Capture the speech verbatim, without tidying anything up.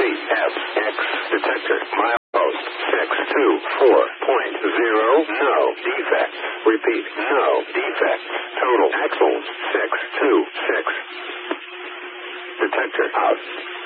eight F X detector. Milepost six two four point zero. No defects. Repeat, no defects. Total axles six two six. Detector out.